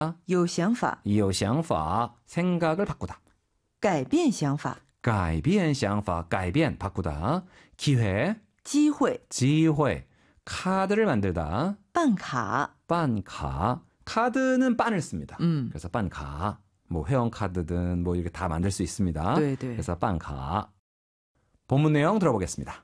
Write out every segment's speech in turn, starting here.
有想法有想法 생각을 바꾸다. 改变想法改变想法 改变 바꾸다. 기회 机会机会 카드를 만들다. 办卡 빤카 카드는 빤을 씁니다. 嗯 그래서 빤카 뭐 회원 카드든 뭐 이렇게 다 만들 수 있습니다. 对对 그래서 빤카 본문 내용 들어보겠습니다.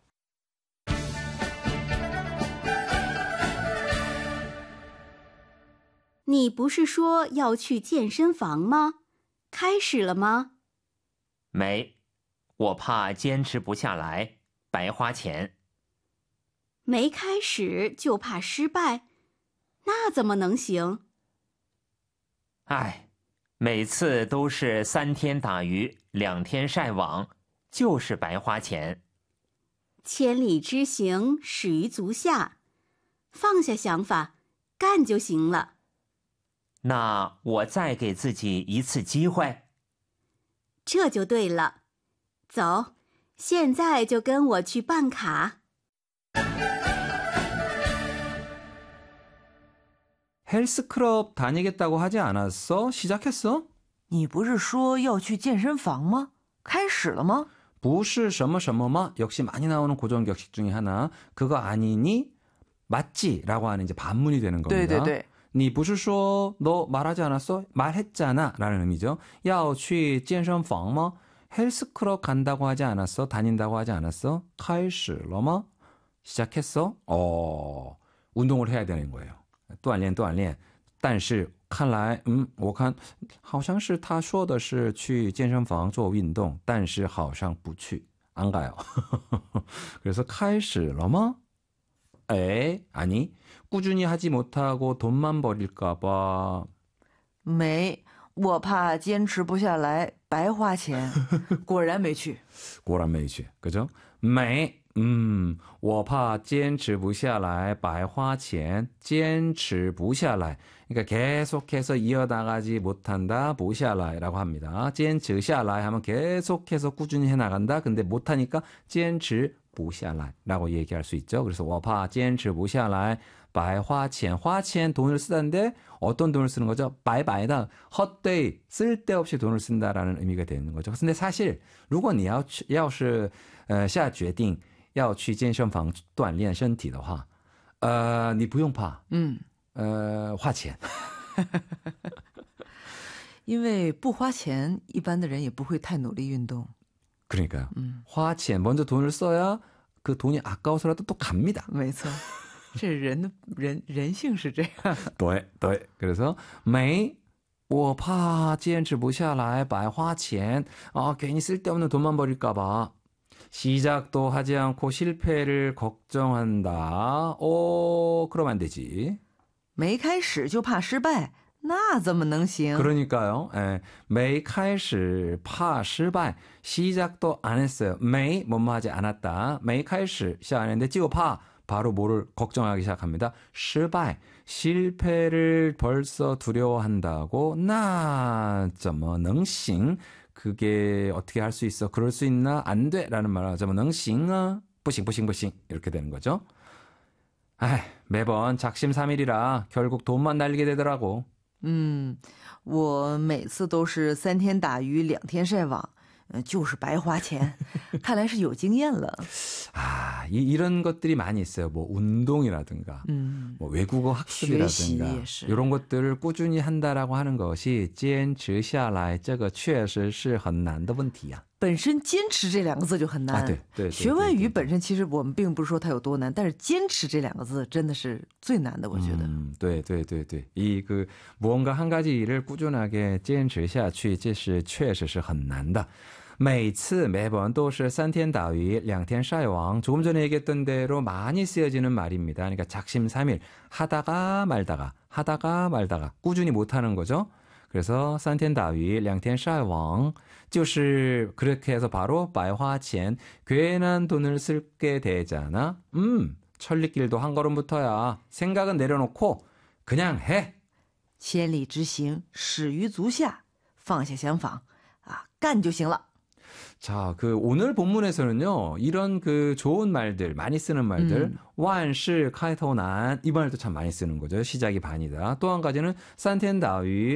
你不是说要去健身房吗？开始了吗？ 没，我怕坚持不下来，白花钱。 没开始就怕失败，那怎么能行？ 唉，每次都是3天打鱼2天晒网，就是白花钱。 千里之行，始于足下，放下想法，干就行了。 那我再给自己一次机会。 这就对了。走，现在就跟我去办卡。 헬스클럽 다니겠다고 하지 않았어? 시작했어? 你不是说要去健身房吗？开始了吗？ 부시 什么什么마 역시 많이 나오는 고정격식 중에 하나. 그거 아니니? 맞지? 라고 하는 이제 반문이 되는 겁니다. 对对对 니不是说 너 말하지 않았어? 말했잖아 라는 의미죠. 要去健身房吗? 헬스클럽 간다고 하지 않았어? 다닌다고 하지 않았어? 开始了吗? 시작했어? 운동을 해야 되는 거예요. 锻炼锻炼但是看来我看好像是他说的是去健身房做运动但是好像不去 안 가요. 그래서 开始了吗? 아니 꾸준히 하지 못하고 돈만 버릴까 봐. 没，我怕坚持不下来，白花钱。果然没去。 果然没去. 그죠? 没我怕坚持不下来白花钱坚持不下来 그러니까 계속해서 이어나가지 못한다 不下来라고 합니다. 坚持下来 하면 계속해서 꾸준히 해나간다. 근데 못하니까 坚持不下来 라고 얘기할 수 있죠. 그래서 我怕坚持不下来白花钱 花钱 돈을 쓰다는데 어떤 돈을 쓰는 거죠? 바이바이다 헛되이 쓸데없이 돈을 쓴다라는 의미가 되는 거죠. 근데 사실 如果你要是下决定要去健身房锻炼身体的话你不用怕花钱因为不花钱一般的人也不会太努力运动 그러니까요. 花钱 먼저 돈을 써야 그 돈이 아까워서라도 또 갑니다. 没错这人性是这样对 그래서 没我怕坚持不下来白花钱 괜히 쓸데없는 돈만 버릴까 봐 시작도 하지 않고 실패를 걱정한다. 그럼 안 되지. 没开始就怕失败那怎么能行 그러니까요. 没开始怕失败 시작도 안 했어요. 没 뭐뭐 하지 않았다. 没开始 시작 안 했는데 就怕 바로 뭐를 걱정하기 시작합니다. 失败 실패를 벌써 두려워한다고 那怎么能行 그게 어떻게 할 수 있어? 그럴 수 있나? 안 돼! 라는 말을 하자면 능싱, 뿌싱 이렇게 되는 거죠. 매번 작심삼일이라 결국 돈만 날리게 되더라고. 我每次都是3天打鱼2天晒网就是白花钱看来是有经验了 이런 것들이 많이 있어요. 뭐 운동이라든가 뭐 외국어 학습이라든가 이런 것들을 꾸준히 한다라고 하는 것이 坚持下来这个确实是很难的问题啊。 本身坚持这2个字就很难对学外语本身其实我们并不是说它有多难但是坚持这2个字真的是最难的我觉得对 이 그 무언가 한 가지 일을 꾸준하게 坚持下去这是确实是很难的 每次 매번 都是3天打鱼2天晒网 조금 전에 얘기했던 대로 많이 쓰여지는 말입니다. 그러니까 작심삼일 하다가 말다가 꾸준히 못하는 거죠. 그래서 3天打鱼2天晒网 就是 그렇게 해서 바로 白花钱 괜한 돈을 쓰게 되잖아. 천리길도 한 걸음부터야. 생각은 내려놓고 그냥 해. 千里之行始于足下放下想法干就行了 자, 오늘 본문에서는요, 이런 좋은 말들, 많이 쓰는 말들, 완시, 카이토난, 이 말도 참 많이 쓰는 거죠. 시작이 반이다. 또 한 가지는 산텐다위,